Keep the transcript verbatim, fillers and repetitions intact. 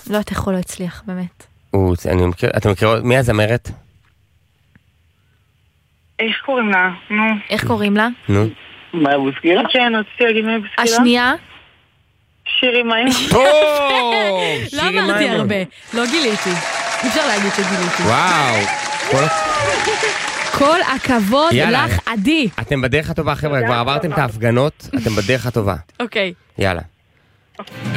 לא יודעת איך הוא לא הצליח, באמת. אתם מכירות, מי הזמרת? איך קוראים לה? נו. איך קוראים לה? נו. מאיה בוסקילה? כן, רציתי להגיד מאיה בוסקילה. השנייה? שירי מימון. לא אמרתי הרבה, לא גיליתי. אי אפשר להגיד שגיליתי. וואו. כל הכבוד לך, עדי. אתם בדרך הטובה, חבר'ה, כבר עברתם את ההפגנות, אתם בדרך הטובה. אוקיי. יאללה.